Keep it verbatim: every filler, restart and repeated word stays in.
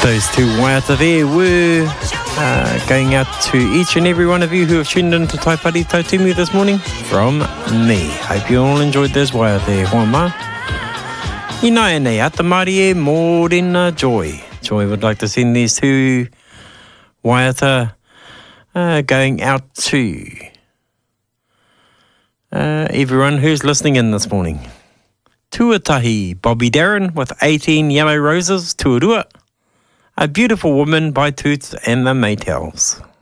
Those two waiata there were uh, going out to each and every one of you who have tuned in to Taipari Tautimu this morning from me. Hope you all enjoyed those waiata there, hoa ma. Ina e nei, ata mari e mōrena Joy. Joy would like to send these two waiata uh, going out to uh, everyone who's listening in this morning. Tuatahi, Bobby Darren with eighteen Yellow Roses, Tuarua. A Beautiful Woman by Toots and the Maytals.